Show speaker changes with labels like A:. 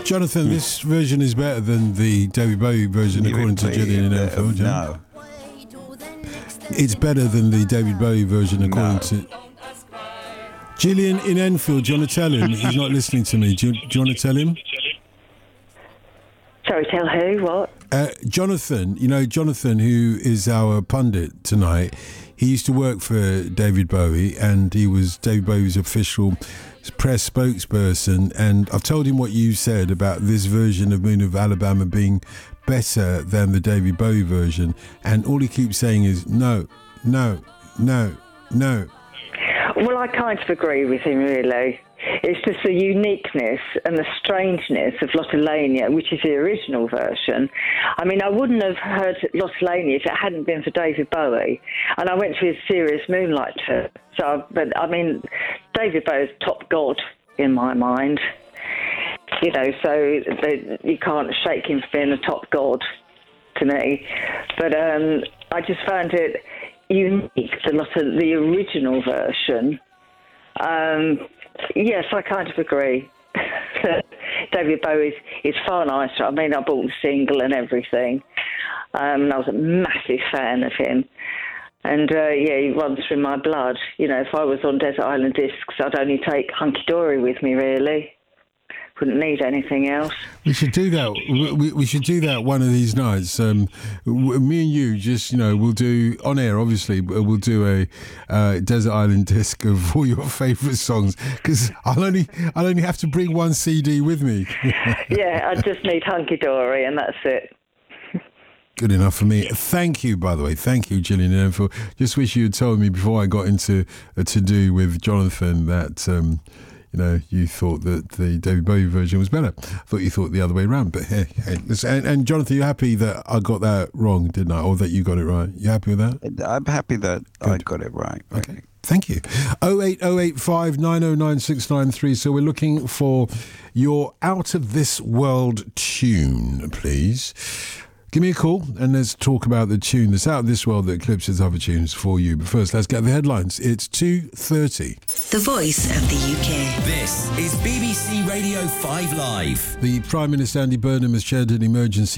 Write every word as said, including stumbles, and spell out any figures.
A: Jonathan, this version is better than the David Bowie version,
B: You
A: according to
B: would be,
A: Gillian in
B: uh,
A: Enfield. Yeah?
B: No.
A: It's better than the David Bowie version, according
B: No.
A: to Gillian in Enfield. Do you want to tell him? He's not listening to me. Do you, do you want to tell him?
C: Sorry, tell who? What?
A: Uh, Jonathan, you know, Jonathan, who is our pundit tonight, he used to work for David Bowie, and he was David Bowie's official press spokesperson. And I've told him what you said about this version of Moon of Alabama being better than the David Bowie version, and all he keeps saying is no, no, no, no.
C: Well, I kind of agree with him, really. It's just the uniqueness and the strangeness of Lottolania, which is the original version. I mean, I wouldn't have heard Lottolania if it hadn't been for David Bowie. And I went to his Serious Moonlight tour. So, but I mean, David Bowie's top god in my mind. You know, so they, you can't shake him for being a top god to me. But um, I just found it unique, the Lotta, the original version. Um, yes, I kind of agree. David Bowie is, is far nicer. I mean, I bought the single and everything. Um, and I was a massive fan of him. And, uh, yeah, he runs through my blood. You know, if I was on Desert Island Discs, I'd only take Hunky Dory with me, really. Wouldn't need anything else.
A: We should do that. We, we should do that one of these nights. Um, me and you, just you know, we'll do on air. Obviously, we'll do a uh, Desert Island disc of all your favourite songs, because I'll only I'll only have to bring one C D with me.
C: Yeah, I just need Hunky Dory, and that's it.
A: Good enough for me. Thank you, by the way. Thank you, Gillian Enfield. Just wish you had told me before I got into a to-do with Jonathan that, um, you know, you thought that the David Bowie version was better. I thought you thought the other way around. But hey, hey. And, and Jonathan, you're happy that I got that wrong, didn't I? Or that you got it right? You happy with that?
B: I'm happy that
A: Good.
B: I got it right.
A: Okay. Thank you. oh eight oh eight five nine oh nine six nine three. So we're looking for your out of this world tune, please. Give me a call and let's talk about the tune that's out of this world that eclipses other tunes for you. But first, let's get the headlines. It's two thirty.
D: The Voice of the U K.
E: This is B B C Radio five Live.
A: The Prime Minister Andy Burnham has chaired an emergency